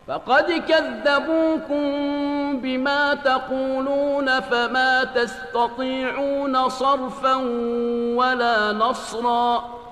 فقد كذبوكم بما تقولون فما تستطيعون صرفا ولا نصرا